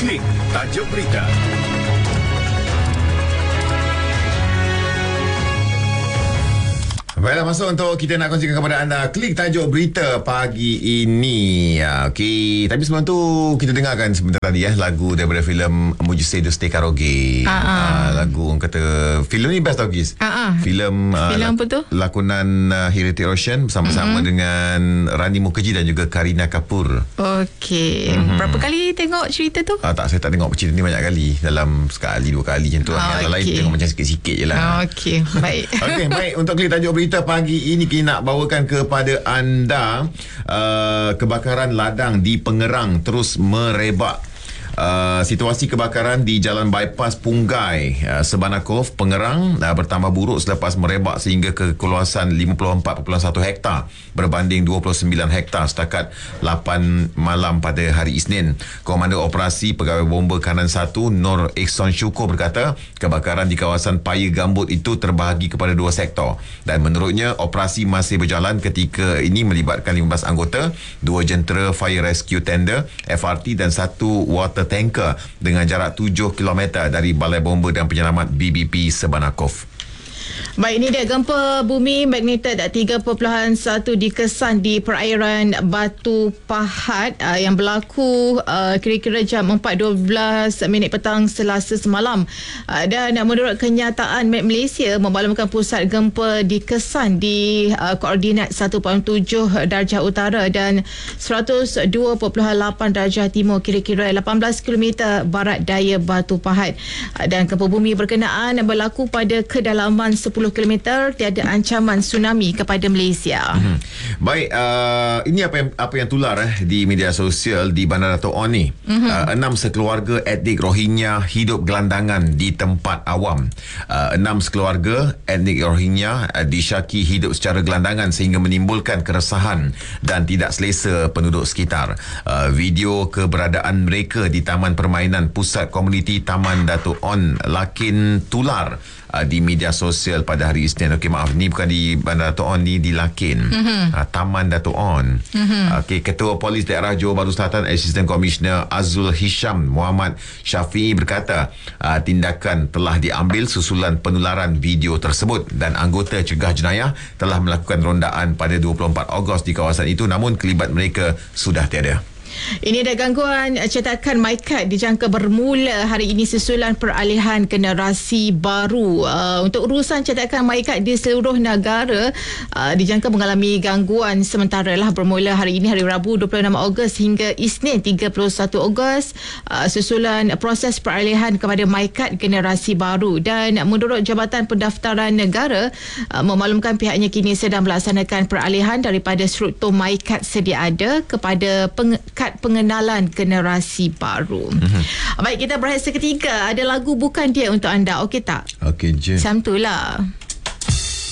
Klik tajuk berita. Baiklah, masuk untuk kita nak kongsikan kepada anda klik tajuk berita pagi ini. Okey, tapi sebelum tu kita dengarkan sebentar tadi lagu daripada filem Would You Say to Stay Karaoke. Lagu orang kata filem ni best tau guys. Filem apa tu? Lakonan Heritage Roshan bersama-sama dengan Rani Mukherjee dan juga Kareena Kapoor. Okey. Berapa kali tengok cerita tu? Tak, saya tak tengok cerita ni banyak kali. Dalam sekali, dua kali macam tu. Yang lain tengok macam sikit-sikit je lah. Okey, baik. Okey, baik. Untuk klik tajuk berita pagi ini kita nak bawakan kepada anda kebakaran ladang di Pengerang terus merebak. Situasi kebakaran di Jalan Bypass Punggai Sebanakov Pengerang bertambah buruk selepas merebak sehingga ke keluasan 54.1 hektar berbanding 29 hektar setakat 8 malam pada hari Isnin. Komander Operasi Pegawai Bomba Kanan 1 Nur Ihsan Syukur berkata kebakaran di kawasan Paya Gambut itu terbahagi kepada dua sektor dan menurutnya operasi masih berjalan ketika ini melibatkan 15 anggota, 2 jentera Fire Rescue Tender FRT dan 1 water tanker dengan jarak 7 km dari Balai Bomba dan Penyelamat BBP Sebanakov. Baik, ini dia gempa bumi magnitudo 3.1 dikesan di perairan Batu Pahat yang berlaku kira-kira jam 4.12 petang Selasa semalam. Dan menurut kenyataan Met Malaysia memaklumkan pusat gempa dikesan di koordinat 1.7 darjah utara dan 102.8 darjah timur kira-kira 18 km barat daya Batu Pahat. Dan gempa bumi berkenaan berlaku pada kedalaman 10 km, tiada ancaman tsunami kepada Malaysia. Baik, ini apa yang tular di media sosial di Bandar Dato' On ni. 6 sekeluarga etnik Rohingya hidup gelandangan di tempat awam. 6 sekeluarga etnik Rohingya disyaki hidup secara gelandangan sehingga menimbulkan keresahan dan tidak selesa penduduk sekitar. Video keberadaan mereka di Taman Permainan Pusat Komuniti Taman Dato' On Lakin tular di media sosial pada hari Isnin. Okey, maaf, ni bukan di Bandar Dato' On, ni di Lakin. Taman Dato' On. Okey, Ketua Polis Daerah Johor Bahru Selatan Assistant Commissioner Azul Hisham Muhammad Syafi'i berkata tindakan telah diambil susulan penularan video tersebut dan anggota cegah jenayah telah melakukan rondaan pada 24 Ogos di kawasan itu, namun kelibat mereka sudah tiada. Ini ada gangguan cetakan MyKad dijangka bermula hari ini susulan peralihan generasi baru. Untuk urusan cetakan MyKad di seluruh negara dijangka mengalami gangguan sementara lah bermula hari ini hari Rabu 26 Ogos hingga Isnin 31 Ogos susulan proses peralihan kepada MyKad generasi baru. Dan menurut Jabatan Pendaftaran Negara memaklumkan pihaknya kini sedang melaksanakan peralihan daripada struktur MyKad sedia ada kepada kad pengenalan generasi baru. Baik, kita berehat seketika. Ada lagu Bukan Dia untuk anda. Okey tak? Okey je. Macam tu lah.